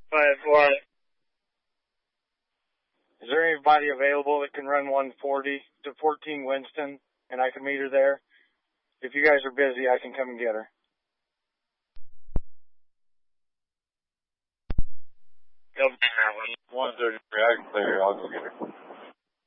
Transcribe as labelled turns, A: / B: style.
A: But what?
B: Is there anybody available that can run 140 to 14 Winston, and I can meet her there? If you guys are busy, I can come and get her.
A: Go down.
B: 133, I can clear her. I'll go get her.